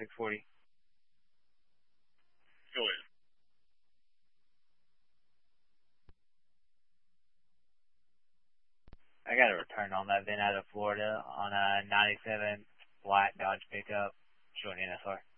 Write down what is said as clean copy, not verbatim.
640. Go ahead. I got a return on that VIN out of Florida on a 97 black Dodge pickup, showing NSR.